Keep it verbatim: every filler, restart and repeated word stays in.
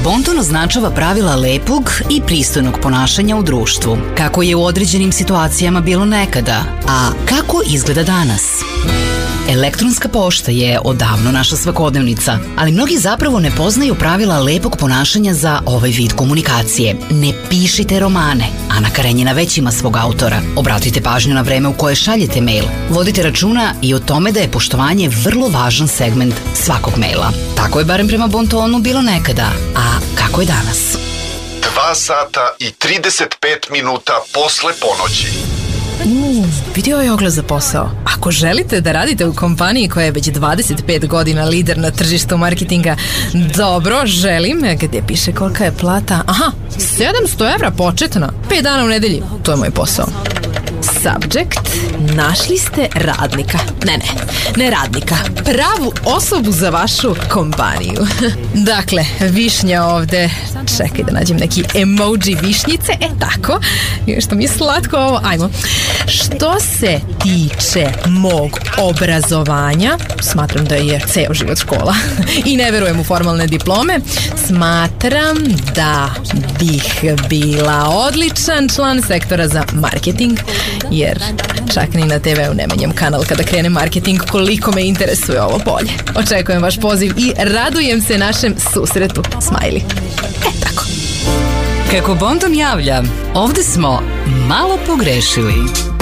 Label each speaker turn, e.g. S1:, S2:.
S1: Bonton označava pravila lepog i pristojnog ponašanja u društvu, kako je u određenim situacijama bilo nekada, a kako izgleda danas. Elektronska pošta je odavno naša svakodnevnica, ali mnogi zapravo ne poznaju pravila lepog ponašanja za ovaj vid komunikacije. Ne pišite romane. Ana Karenjina već ima svog autora. Obratite pažnju na vreme u koje šaljete mail. Vodite računa i o tome da je poštovanje vrlo važan segment svakog maila. Tako je barem prema Bontonu bilo nekada, a kako je danas?
S2: Dva sata i trideset pet minuta posle ponoći.
S3: Uuu, vidio je oglas za posao. Ako želite da radite u kompaniji koja je već dvadeset pet godina lider na tržištu marketinga, dobro, želim. Gde piše kolika je plata? Aha, sedamsto evra početna, pet dana u nedelji. To je moj posao. Subject, našli ste radnika. Ne, ne, ne radnika. Pravu osobu za vašu kompaniju. Dakle, višnja ovde. Čekaj da nađem neki emoji višnjice. E, tako. Što mi je slatko ovo. Ajmo. Što se tiče mog obrazovanja, smatram da je ceo život škola i ne verujem u formalne diplome, smatram da bih bila odličan član sektora za marketing, jer čak ni na te veu ne menjam kanal kada krene marketing, koliko me interesuje ovo polje. Očekujem vaš poziv i radujem se našem susretu. Smajli. E, tako.
S1: Kako Bonton javlja, ovde smo malo pogrešili.